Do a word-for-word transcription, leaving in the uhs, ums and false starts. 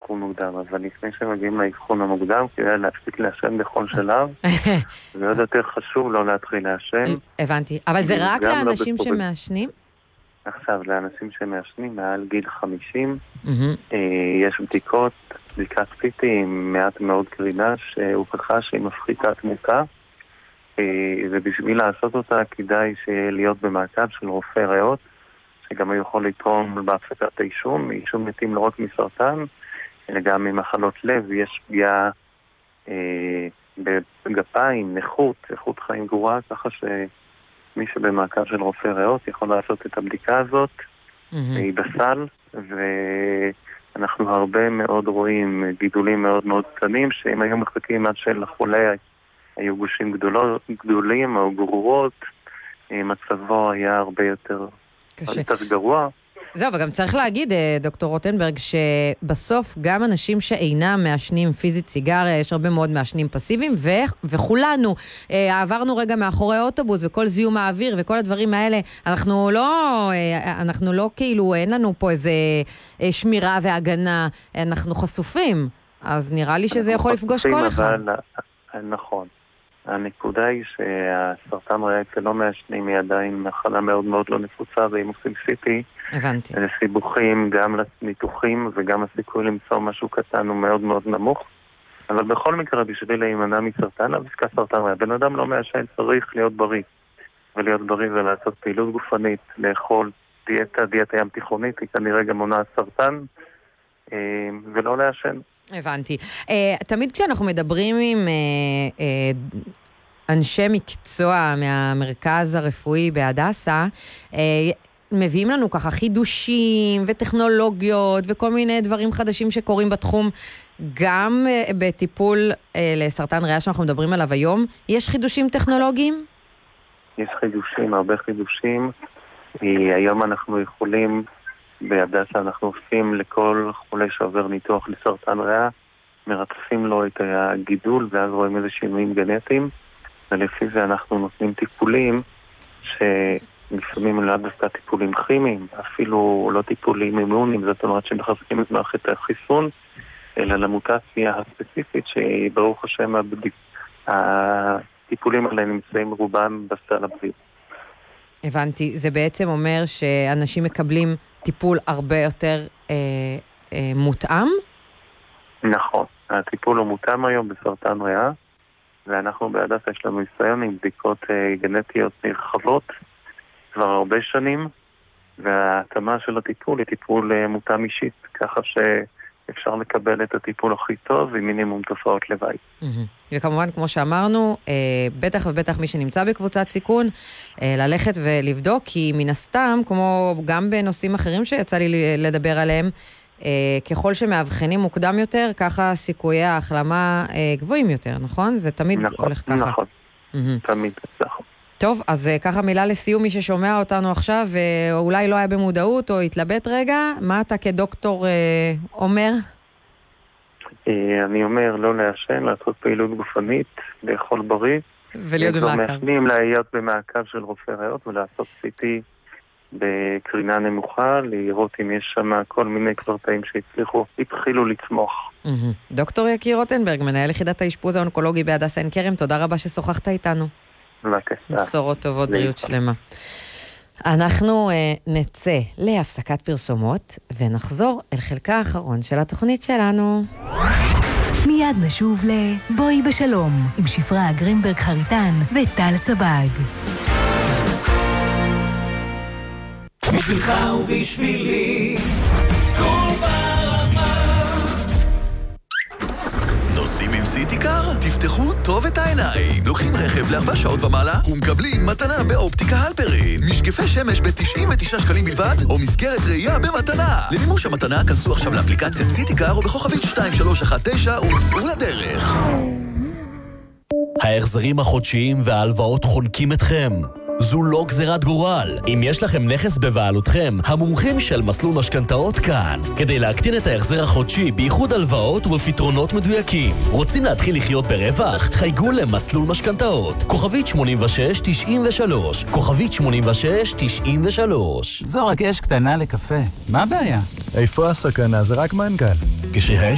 אבחון מוקדם, אבל לפני שמגיעים לאבחון המוקדם, כדאי להפסיק לעשן בכל שלב, זה עוד יותר חשוב לא להתחיל לעשן. הבנתי, אבל זה רק לאנשים שמעשנים? עכשיו, לאנשים שמעשנים מעל גיל חמישים, יש בדיקות, בדיקת סי טי עם מעט מאוד קרינה, שהוכחה שהיא מפחיתה תמותה, ובשביל לעשות אותה כדאי להיות במעקב של רופא ריאות, שגם יכול לתרום בהפסקת העישון, עישון מתים לא רק מסרטן, אלא גם ממחלות לב, יש פגיעה אה, בגפיים, נכות, איכות חיים גרועה, ככה שמי שבמעקב של רופא ריאות יכול לעשות את הבדיקה הזאת, mm-hmm. היא בסל, ואנחנו הרבה מאוד רואים גידולים מאוד מאוד קטנים, שאם היו מחכים עד שלחולה היו גושים גדולות, גדולים או גרורות, מצבו היה הרבה יותר... יותר גרוע. זהו, וגם צריך להגיד, דוקטור רוטנברג, שבסוף גם אנשים שאינם מעשנים פיזית סיגריה, יש הרבה מאוד מעשנים פסיביים, ו- וכולנו עברנו רגע מאחורי האוטובוס, וכל זיהום האוויר וכל הדברים האלה, אנחנו לא, אנחנו לא כאילו, אין לנו פה איזה שמירה והגנה, אנחנו חשופים, אז נראה לי שזה יכול לפגוש כל אחד. אבל, נכון. הנקודה היא שהסרטן ריאה אצל לא מעשנים היא עדיין מחלה מאוד מאוד לא נפוצה, ואם עושים סי טי, הבנתי. לסיבוכים, גם לניתוחים וגם הסיכוי למצוא משהו קטן הוא מאוד מאוד נמוך. אבל בכל מקרה, בשביל להימנע מסרטן, אבקה סרטן ריאה. בן אדם לא מעשן, צריך להיות בריא. ולהיות בריא ולעשות פעילות גופנית, לאכול דיאטה, דיאטה ים תיכונית, היא כנראה גם מונעת סרטן, ולא לעשן. הבנתי. Uh, תמיד כשאנחנו מדברים עם uh, uh, אנשי מקצוע מהמרכז הרפואי בהדסה, uh, מביאים לנו ככה חידושים וטכנולוגיות וכל מיני דברים חדשים שקורים בתחום, גם uh, בטיפול uh, לסרטן ריאה שאנחנו מדברים עליו היום. יש חידושים טכנולוגיים? יש חידושים, הרבה חידושים. היום אנחנו יכולים... בהדסה אנחנו עושים לכל חולה שעובר ניתוח לסרטן ריאה, מרצפים לו את הגידול ואז רואים איזה שינויים גנטיים, ולפי זה אנחנו נותנים טיפולים שלפעמים הם לא דווקא טיפולים כימיים, אפילו לא טיפולים אימוניים, זאת אומרת שמחזקים את מערכת החיסון, אלא למוטציה הספציפית שברוך השם הבדיק... הטיפולים האלה נמצאים רובם בסל הבריאות. הבנתי, זה בעצם אומר שאנשים מקבלים טיפול הרבה יותר אה, אה, מותאם? נכון, הטיפול הוא מותאם היום בסרטן ריאה, ואנחנו בהדסה יש לנו ניסיון עם בדיקות אה, גנטיות נרחבות כבר הרבה שנים, וההתאמה של הטיפול היא טיפול אה, מותאם אישית, ככה שאפשר לקבל את הטיפול הכי טוב עם מינימום תופעות לוואי. Mm-hmm. וכמובן, כמו שאמרנו, בטח ובטח מי שנמצא בקבוצת סיכון, ללכת ולבדוק, כי מן הסתם, כמו גם בנושאים אחרים שיצא לי לדבר עליהם, ככל שמאבחנים מוקדם יותר, ככה סיכויי ההחלמה גבוהים יותר, נכון? זה תמיד נכון, הולך ככה. נכון, mm-hmm. תמיד, נכון. טוב, אז ככה מילה לסיום, מי ששומע אותנו עכשיו, ואולי לא היה במודעות או התלבט רגע, מה אתה כדוקטור אומר? אני אומר לא לעשן, לעשות פעילות גופנית, לאכול בריא. ולהיות במעקב. מעשנים, להיות במעקב של רופא ריאות ולעשות סי טי בקרינה נמוכה, לראות אם יש שם כל מיני קברתאים שהצליחו, התחילו לצמוח. דוקטור יקיר רוטנברג, מנהל יחידת האשפוז האונקולוגי בהדסה עין כרם, תודה רבה ששוחחת איתנו. בבקשה. בשורות טובות, בריאות שלמה. אנחנו uh, נצא להפסקת פרסומות ונחזור אל חלקה האחרון של התוכנית שלנו. מיד נשוב לבואי בשלום עם שפרה גרינברג חריטן וטל סבג. בשבילך ובשבילי כל ברמה. נוסעים עם סיטיקר? תפתחו טוב את העיניים. לוקחים רכב לארבע שעות ומעלה ומקבלים מתנה באופטיקה הלפרין. משקפי שמש ב-תשעים ותשעה שקלים בלבד, או מסגרת ראייה במתנה. למימוש המתנה כנסו עכשיו לאפליקציית סיטיקר או בכוכבית שתיים שלוש אחת תשע וצאו לדרך. ההחזרים החודשיים וההלוואות חונקים אתכם. זו לא גזירת גורל. אם יש לכם נכס בבעלותכם, המומחים של מסלול משכנתאות כאן. כדי להקטין את ההחזר החודשי בייחוד הלוואות ובפתרונות מדויקים. רוצים להתחיל לחיות ברווח? חייגו למסלול משכנתאות. כוכבית שמונים ושש תשעים ושלוש. כוכבית שמונים ושש תשעים ושלוש. זו רק אש קטנה לקפה. מה הבעיה? איפה הסכנה? זה רק מנגל. כשהאש